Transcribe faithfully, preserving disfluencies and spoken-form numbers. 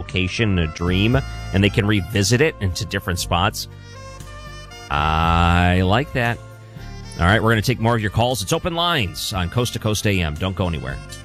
location in a dream, and they can revisit it into different spots. I like that. All right, we're going to take more of your calls. It's Open Lines on Coast to Coast A M. Don't go anywhere.